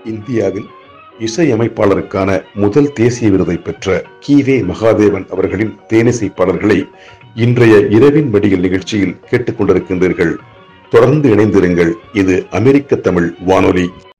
இந்தியாவில் இசையமைப்பாளருக்கான முதல் தேசிய விருதை பெற்ற கி.வே. மகாதேவன் அவர்களின் தேனிசை பாடல்களை இன்றைய இரவின் மடியில் நிகழ்ச்சியில் கேட்டுக்கொண்டிருக்கின்றீர்கள். தொடர்ந்து இணைந்திருங்கள். இது அமெரிக்க தமிழ் வானொலி.